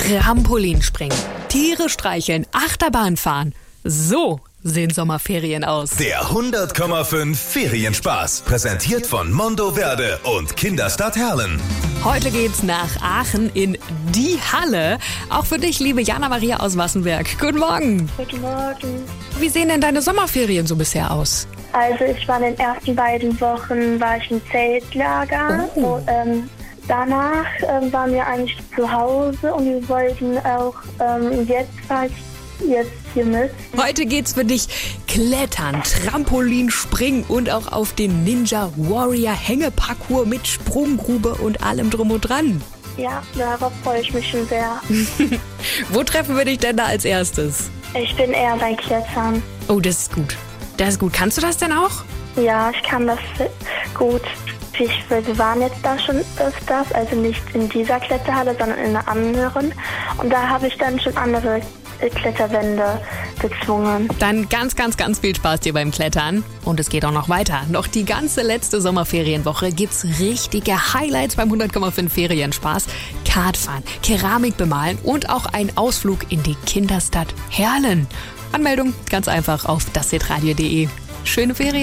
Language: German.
Trampolinspringen, Tiere streicheln, Achterbahn fahren. So sehen Sommerferien aus. Der 100,5 Ferienspaß. Präsentiert von Mondoverde und Kinderstadt Herlen. Heute geht's nach Aachen in die Halle. Auch für dich, liebe Jana-Maria aus Wassenberg. Guten Morgen. Guten Morgen. Wie sehen denn deine Sommerferien so bisher aus? Also ich war in den ersten beiden Wochen im Zeltlager. Oh. Danach waren wir eigentlich zu Hause und wir wollten auch jetzt hier mit. Heute geht's für dich Klettern, Trampolinspringen und auch auf den Ninja Warrior Hängeparcours mit Sprunggrube und allem drum und dran. Ja, darauf freue ich mich schon sehr. Wo treffen wir dich denn da als erstes? Ich bin eher beim Klettern. Oh, das ist gut. Das ist gut. Kannst du das denn auch? Ja, ich kann das gut. Wir waren jetzt da schon öfters, also nicht in dieser Kletterhalle, sondern in einer anderen. Und da habe ich dann schon andere Kletterwände bezwungen. Dann ganz, ganz, ganz viel Spaß dir beim Klettern. Und es geht auch noch weiter. Noch die ganze letzte Sommerferienwoche gibt's richtige Highlights beim 100,5 Ferienspaß. Kartfahren, Keramik bemalen und auch ein Ausflug in die Kinderstadt Herlen. Anmeldung ganz einfach auf dassetradio.de. Schöne Ferien!